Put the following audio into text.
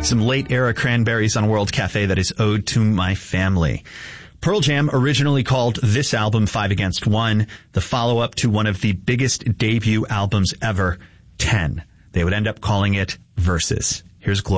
Some late era Cranberries on World Cafe that is Ode to My Family. Pearl Jam originally called this album 5 Against 1, the follow-up to one of the biggest debut albums ever, 10. They would end up calling it Versus. Here's Gloria.